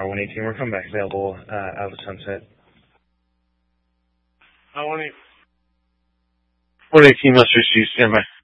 Tower 118. We're coming back available out of Sunset. 118 Western Street, stand by.